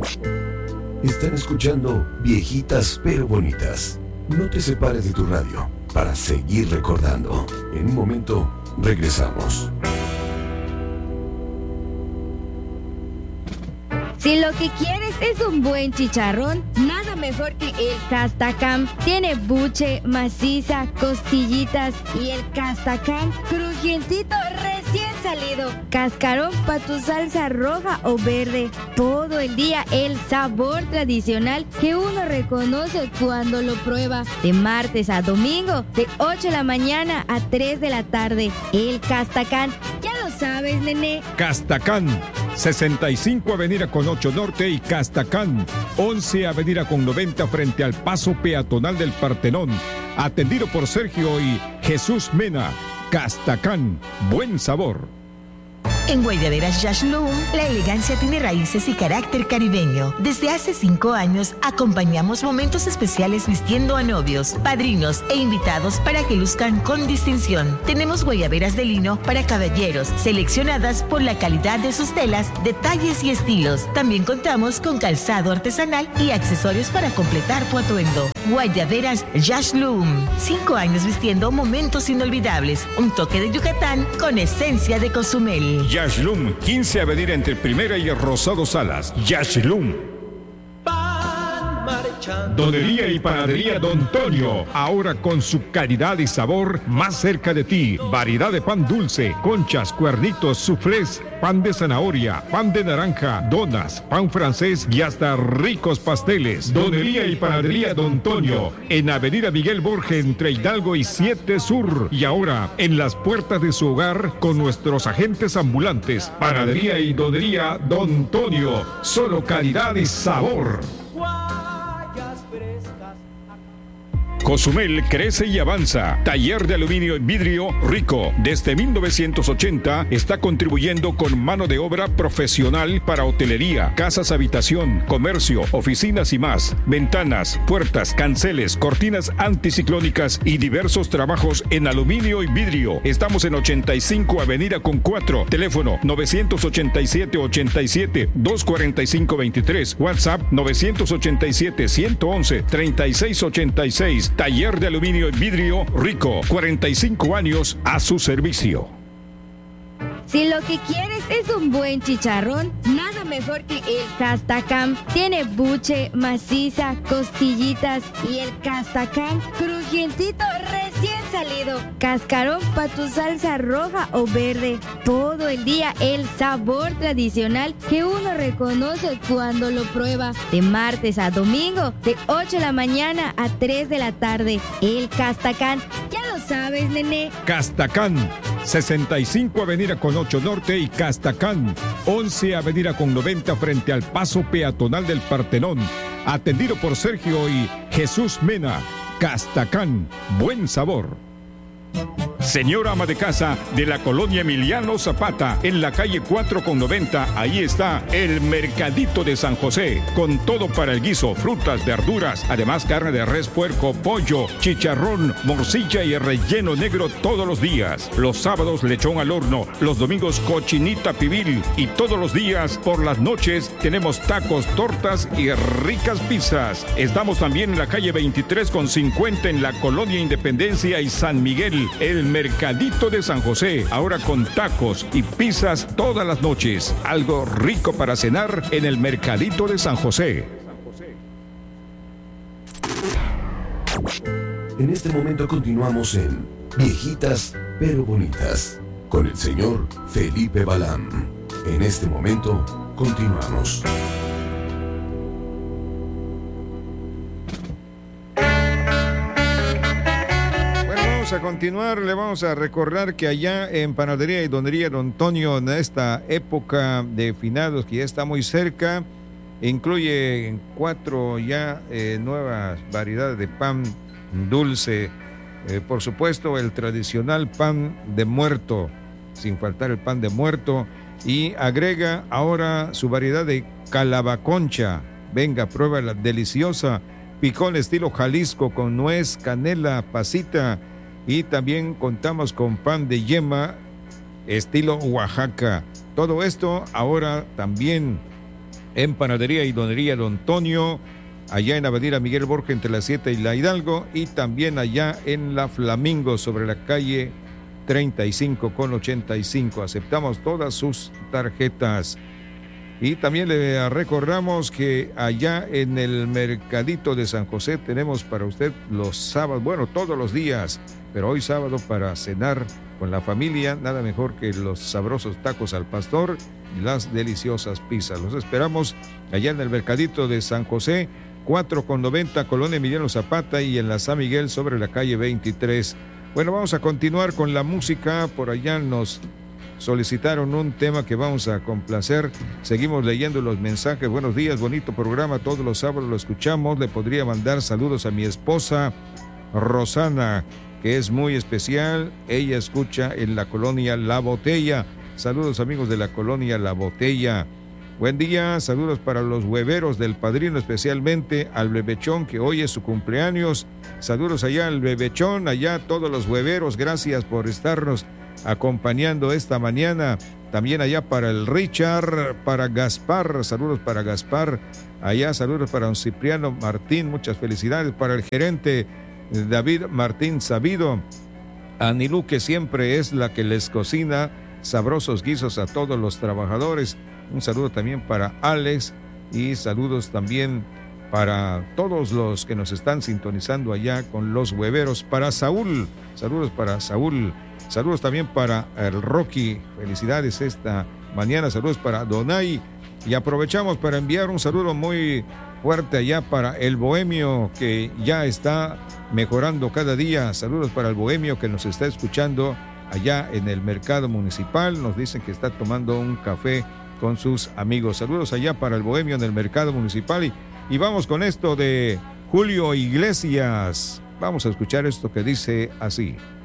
Están escuchando Viejitas pero Bonitas. No te separes de tu radio para seguir recordando. En un momento regresamos. Si lo que quieres es un buen chicharrón, nada mejor que el Castacam. Tiene buche, maciza, costillitas y el Castacam crujientito recién salido. Cascarón para tu salsa roja o verde. Todo el día el sabor tradicional que uno reconoce cuando lo prueba. De martes a domingo, de 8 de la mañana a 3 de la tarde. El Castacam, ya lo sabes, nene. Castacam, 65 Avenida con 8 Norte y Castacam, 11 Avenida con 90 frente al paso peatonal del Partenón. Atendido por Sergio y Jesús Mena. Castacam, buen sabor. En Guayaberas Yashloom, la elegancia tiene raíces y carácter caribeño. Desde hace 5 años, acompañamos momentos especiales vistiendo a novios, padrinos e invitados para que luzcan con distinción. Tenemos guayaberas de lino para caballeros, seleccionadas por la calidad de sus telas, detalles y estilos. También contamos con calzado artesanal y accesorios para completar tu atuendo. Guayaberas Yashloom, 5 años vistiendo momentos inolvidables. Un toque de Yucatán con esencia de Cozumel. Yashloom, 15 Avenida entre Primera y Rosado Salas. Yashloom. Donería y Panadería Don Tonio, ahora con su calidad y sabor más cerca de ti. Variedad de pan dulce, conchas, cuernitos, soufflés, pan de zanahoria, pan de naranja, donas, pan francés y hasta ricos pasteles. Donería y Panadería Don Tonio, en Avenida Miguel Borges entre Hidalgo y 7 Sur. Y ahora en las puertas de su hogar con nuestros agentes ambulantes. Panadería y Donería Don Tonio, solo calidad y sabor. Cozumel crece y avanza. Taller de aluminio y vidrio Rico. Desde 1980 está contribuyendo con mano de obra profesional para hotelería, casas habitación, comercio, oficinas y más. Ventanas, puertas, canceles, cortinas anticiclónicas y diversos trabajos en aluminio y vidrio. Estamos en 85 Avenida con 4. Teléfono 987-87-245-23. WhatsApp 987-111-3686. Taller de aluminio y vidrio Rico, 45 años a su servicio. Si lo que quieres es un buen chicharrón, nada mejor que el Castacam. Tiene buche, maciza, costillitas y el Castacam crujientito recién salido. Cascarón para tu salsa roja o verde. Todo el día el sabor tradicional que uno reconoce cuando lo prueba. De martes a domingo, de 8 de la mañana a 3 de la tarde. El Castacam, ya lo sabes, nene. Castacam, 65 Avenida con 8 Norte y Castacam, 11 Avenida con 90 frente al paso peatonal del Partenón. Atendido por Sergio y Jesús Mena. Castacam, buen sabor. Señora ama de casa de la colonia Emiliano Zapata, en la calle 4 con 90, ahí está el Mercadito de San José, con todo para el guiso, frutas, verduras, además carne de res, puerco, pollo, chicharrón, morcilla y relleno negro todos los días. Los sábados lechón al horno, los domingos cochinita pibil y todos los días por las noches tenemos tacos, tortas y ricas pizzas. Estamos también en la calle 23 con 50 en la colonia Independencia y San Miguel, el Mercadito de San José, ahora con tacos y pizzas todas las noches. Algo rico para cenar en el Mercadito de San José. En este momento continuamos en Viejitas pero Bonitas con el señor Felipe Balán. En este momento continuamos. A continuar, le vamos a recordar que allá en Panadería y Donería Don Tonio, en esta época de finados que ya está muy cerca, incluye 4 ya nuevas variedades de pan dulce. Por supuesto, el tradicional pan de muerto, sin faltar el pan de muerto, y agrega ahora su variedad de calabaconcha. Venga, prueba la deliciosa picón estilo Jalisco con nuez, canela, pasita. Y también contamos con pan de yema estilo Oaxaca. Todo esto ahora también en Panadería y Donería Don Antonio, allá en Avenida Miguel Borja entre la 7 y la Hidalgo, y también allá en la Flamingo sobre la calle 35 con 85. Aceptamos todas sus tarjetas. Y también le recordamos que allá en el Mercadito de San José tenemos para usted los sábados, bueno, todos los días, pero hoy sábado para cenar con la familia, nada mejor que los sabrosos tacos al pastor y las deliciosas pizzas. Los esperamos allá en el Mercadito de San José, 4,90, Colonia Emiliano Zapata, y en la San Miguel sobre la calle 23. Bueno, vamos a continuar con la música. Por allá nos solicitaron un tema que vamos a complacer. Seguimos leyendo los mensajes. Buenos días, bonito programa, todos los sábados lo escuchamos. Le podría mandar saludos a mi esposa Rosana, que es muy especial. Ella escucha en la colonia La Botella. Saludos, amigos de la colonia La Botella. Buen día, saludos para los hueveros del padrino, especialmente al Bebechón, que hoy es su cumpleaños. Saludos allá al Bebechón, allá a todos los hueveros, gracias por estarnos acompañando esta mañana. También allá para el Richard, para Gaspar, saludos para Gaspar. Allá saludos para don Cipriano Martín, muchas felicidades. Para el gerente David Martín Sabido. Anilú, que siempre es la que les cocina sabrosos guisos a todos los trabajadores. Un saludo también para Alex y saludos también para todos los que nos están sintonizando allá con los hueveros. Para Saúl, saludos para Saúl. Saludos también para el Rocky, felicidades esta mañana. Saludos para Donay. Y aprovechamos para enviar un saludo muy fuerte allá para el Bohemio, que ya está mejorando cada día. Saludos para el Bohemio que nos está escuchando allá en el mercado municipal. Nos dicen que está tomando un café con sus amigos. Saludos allá para el Bohemio en el mercado municipal. Y vamos con esto de Julio Iglesias. Vamos a escuchar esto que dice así.